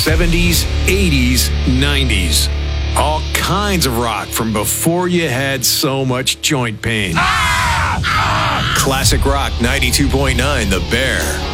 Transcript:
70s, 80s, 90s. All kinds of rock from before you had so much joint pain. Classic Rock 92.9 The Bear.